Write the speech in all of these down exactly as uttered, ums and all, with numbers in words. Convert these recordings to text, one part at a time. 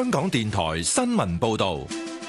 香港電台新聞報道。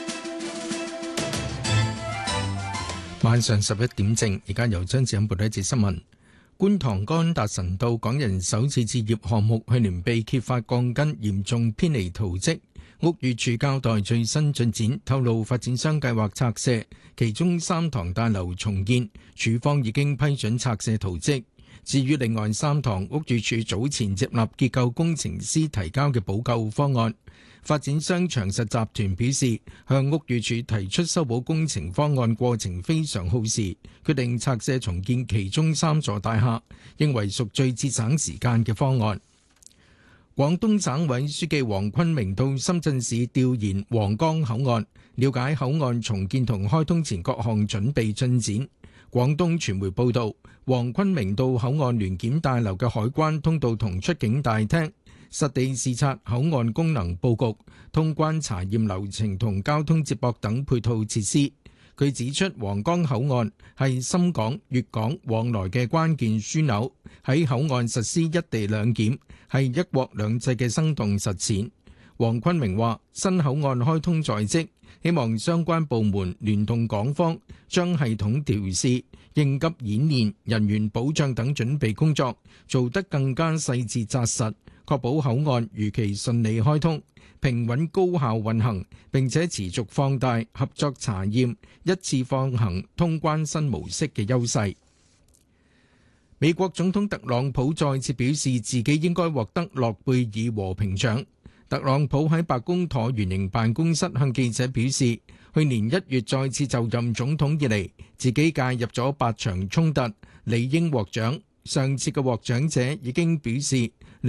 晚上十一點正，而家由張子欣報道一節新聞。觀塘干達臣道港人首次置業項目去年被揭發鋼筋嚴重偏離圖則，屋宇署交代最新進展，透露發展商計劃拆卸其中三幢大樓重建，署方已經批准拆卸圖則。至於另外三幢，屋宇署早前接納結構工程師提交嘅補救方案。發展商長實集團表示，向屋宇署提出修補工程方案過程非常耗時，決定拆卸重建其中三座大廈，認為屬最節省時間嘅方案。廣東省委書記黃坤明到深圳市調研皇崗口岸，了解口岸重建同開通前各項準備進展。廣東傳媒報道，黃坤明到口岸聯檢大樓嘅海關通道同出境大廳，實地視察口岸功能佈局、通關查驗流程同交通接駁等配套設施。佢指出，皇崗口岸係深港、粵港往來嘅關鍵樞紐，喺口岸實施一地兩檢，係一國兩制嘅生動實踐。黃坤明話：新口岸開通在即，希望相關部門聯動港方，將系統調試、應急演練、人員保障等準備工作做得更加細緻紮實，確保口岸如期順利開通，平穩高效運行，並且持續放大合作查驗、一次放行通關新模式嘅優勢。美國總統特朗普再次表示自己應該獲得諾貝爾和平獎。特朗普喺白宮橢圓形辦公室向記者表示，去年一月再次就任總統以嚟，自己介入咗八場衝突，理應獲獎。上次嘅獲獎者已經表示，